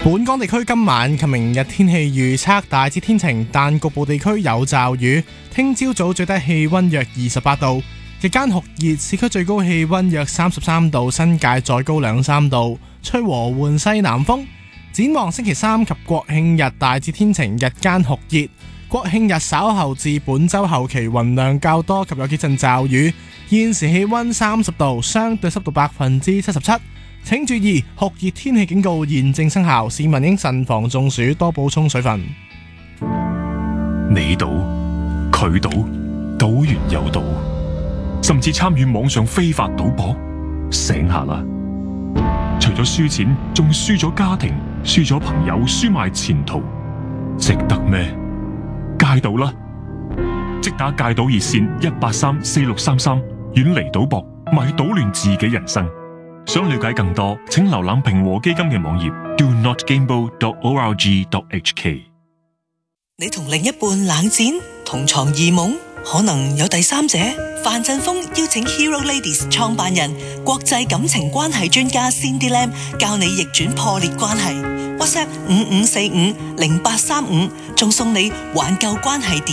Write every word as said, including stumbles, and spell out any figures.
本港地區今晚及明日天氣預測大致天晴，但局部地區有驟雨。聽朝早最低氣溫約二十八度，日間酷熱，市區最高氣溫約三十三度，新界再高兩三度，吹和緩西南風。展望星期三及國慶日大致天晴，日間酷熱。國慶日稍後至本周後期雲量較多及有幾陣驟雨。現時氣溫三十度，相對濕度百分之七十七。請注意酷熱天氣警告現正生效，市民應慎防中暑，多補充水分。 你賭佢賭，賭完又賭，甚至參與網上非法賭博，醒下啦！除咗輸錢，仲輸咗家庭，輸咗朋友，輸埋前途，值得咩？戒賭啦！即打戒賭熱線一八三四六三三，遠離賭博，咪賭亂自己人生。想了解更多，請瀏覽平和基金嘅網頁 do not gamble dot org dot h k。 你同另一半冷戰，同床異夢，可能有第三者。范振鋒邀請 Hero Ladies 創辦人、國際感情關係專家 Cindy Lam 教你逆轉破裂關係。WhatsApp 五五四五零八三五，仲送你挽救關係電